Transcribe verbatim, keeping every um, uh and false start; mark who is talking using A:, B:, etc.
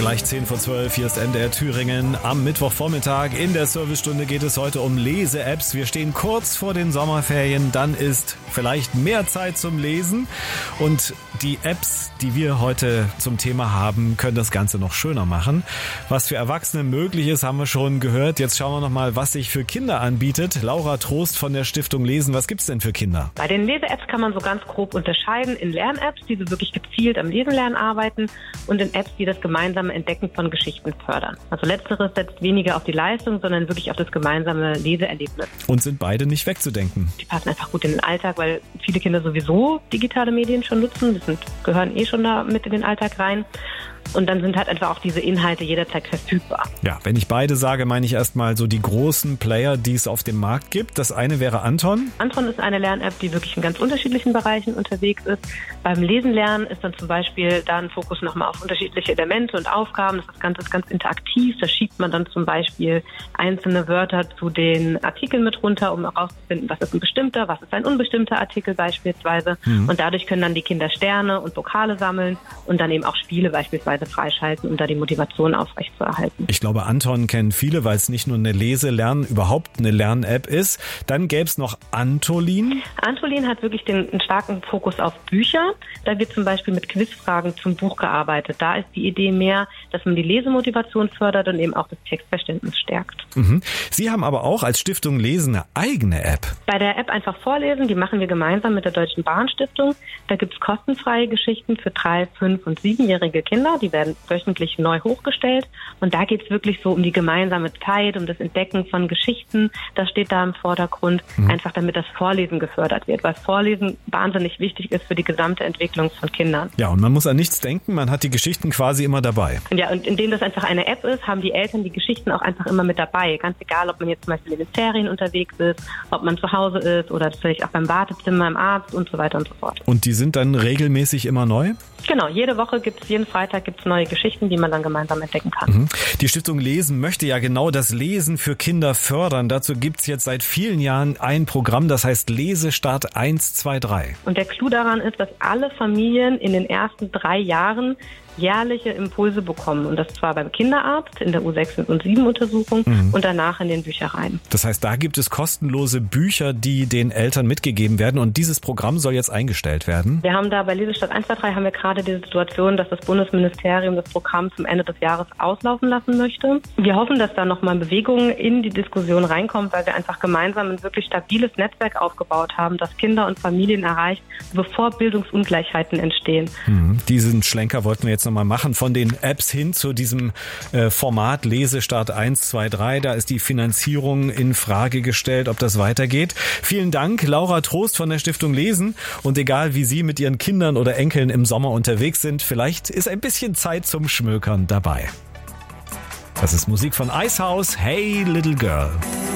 A: Gleich zehn vor zwölf, hier ist N D R Thüringen. Am Mittwochvormittag in der Servicestunde geht es heute um Lese-Apps. Wir stehen kurz vor den Sommerferien, dann ist vielleicht mehr Zeit zum Lesen. Und die Apps, die wir heute zum Thema haben, können das Ganze noch schöner machen. Was für Erwachsene möglich ist, haben wir schon gehört. Jetzt schauen wir nochmal, was sich für Kinder anbietet. Laura Trost von der Stiftung Lesen, was gibt's denn für Kinder?
B: Bei den Lese-Apps kann man so ganz grob unterscheiden in Lern-Apps, die so wirklich gezielt am Lesenlernen arbeiten, und in Apps, die das gemeinsame Entdecken von Geschichten fördern. Also letzteres setzt weniger auf die Leistung, sondern wirklich auf das gemeinsame Leseerlebnis.
A: Und sind beide nicht wegzudenken?
B: Die passen einfach gut in den Alltag, weil viele Kinder sowieso digitale Medien schon nutzen. Das sind, gehören eh schon da mit in den Alltag rein. Und dann sind halt einfach auch diese Inhalte jederzeit verfügbar.
A: Ja, wenn ich beide sage, meine ich erstmal so die großen Player, die es auf dem Markt gibt. Das eine wäre Anton.
B: Anton ist eine Lern-App, die wirklich in ganz unterschiedlichen Bereichen unterwegs ist. Beim Lesen lernen ist dann zum Beispiel da ein Fokus nochmal auf unterschiedliche Elemente und Aufgaben. Das Ganze ist ganz interaktiv. Da schiebt man dann zum Beispiel einzelne Wörter zu den Artikeln mit runter, um herauszufinden, was ist ein bestimmter, was ist ein unbestimmter Artikel beispielsweise. Mhm. Und dadurch können dann die Kinder Sterne und Pokale sammeln und dann eben auch Spiele beispielsweise freischalten, um da die Motivation aufrechtzuerhalten.
A: Ich glaube, Anton kennen viele, weil es nicht nur eine Lese-Lern, überhaupt eine Lern-App ist. Dann gäbe es noch Antolin.
B: Antolin hat wirklich den einen starken Fokus auf Bücher. Da wird zum Beispiel mit Quizfragen zum Buch gearbeitet. Da ist die Idee mehr, dass man die Lesemotivation fördert und eben auch das Textverständnis stärkt.
A: Mhm. Sie haben aber auch als Stiftung Lesen eine eigene App.
B: Bei der App einfach vorlesen, die machen wir gemeinsam mit der Deutschen Bahnstiftung. Da gibt es kostenfreie Geschichten für drei, fünf und siebenjährige Kinder. Die werden wöchentlich neu hochgestellt. Und da geht es wirklich so um die gemeinsame Zeit, um das Entdecken von Geschichten. Das steht da im Vordergrund, mhm. einfach damit das Vorlesen gefördert wird, weil Vorlesen wahnsinnig wichtig ist für die gesamte Entwicklung von Kindern.
A: Ja, und man muss an nichts denken, man hat die Geschichten quasi immer dabei.
B: Ja, und indem das einfach eine App ist, haben die Eltern die Geschichten auch einfach immer mit dabei. Ganz egal, ob man jetzt zum Beispiel in den Ferien unterwegs ist, ob man zu Hause ist oder vielleicht auch beim Wartezimmer, im Arzt und so weiter und so fort.
A: Und die sind dann regelmäßig immer neu?
B: Genau, jede Woche gibt es, jeden Freitag gibt es neue Geschichten, die man dann gemeinsam entdecken kann.
A: Mhm. Die Stiftung Lesen möchte ja genau das Lesen für Kinder fördern. Dazu gibt es jetzt seit vielen Jahren ein Programm, das heißt Lesestart eins, zwei, drei.
B: Und der Clou daran ist, dass alle Familien in den ersten drei Jahren jährliche Impulse bekommen. Und das zwar beim Kinderarzt in der U sechs und sieben Untersuchung mhm. und danach in den Büchereien.
A: Das heißt, da gibt es kostenlose Bücher, die den Eltern mitgegeben werden. Und dieses Programm soll jetzt eingestellt werden.
B: Wir haben da bei Lesestart eins, zwei, drei haben wir gerade die Situation, dass das Bundesministerium das Programm zum Ende des Jahres auslaufen lassen möchte. Wir hoffen, dass da nochmal Bewegung in die Diskussion reinkommt, weil wir einfach gemeinsam ein wirklich stabiles Netzwerk aufgebaut haben, das Kinder und Familien erreicht, bevor Bildungsungleichheiten entstehen.
A: Mhm. Diesen Schlenker wollten wir jetzt nochmal machen, von den Apps hin zu diesem äh, Format Lesestart eins, zwei, drei. Da ist die Finanzierung in Frage gestellt, ob das weitergeht. Vielen Dank, Laura Trost von der Stiftung Lesen. Und egal, wie Sie mit Ihren Kindern oder Enkeln im Sommer unterwegs sind, vielleicht ist ein bisschen Zeit zum Schmökern dabei. Das ist Musik von Icehouse, Hey Little Girl.